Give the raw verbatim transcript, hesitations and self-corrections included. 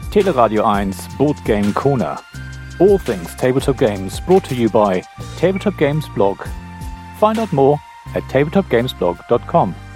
Teleradio eins Board Game Corner. All things tabletop games brought to you by Tabletop Games Blog. Find out more at tabletop games blog dot com.